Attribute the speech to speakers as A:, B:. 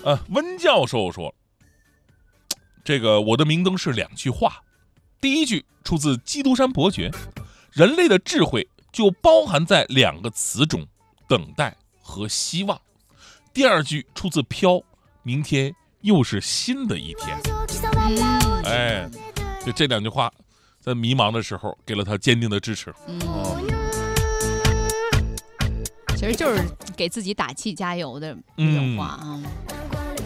A: 温教授说，这个我的明灯是2句话，第一句出自基督山伯爵，人类的智慧就包含在2个词中，等待和希望。第2句出自飘，明天又是新的一天。哎，就这2句话，在迷茫的时候给了他坚定的支持。
B: 其实就是给自己打气加油的那种话啊。